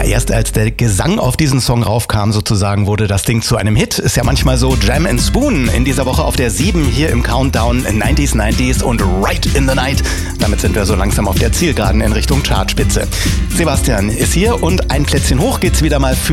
Ja, erst als der Gesang auf diesen Song raufkam, sozusagen, wurde das Ding zu einem Hit. Ist ja manchmal so. Jam & Spoon in dieser Woche auf der 7 hier im Countdown 90s und Right in the Night. Damit sind wir so langsam auf der Zielgeraden in Richtung Chartspitze. Sebastian ist hier und ein Plätzchen hoch geht's wieder mal für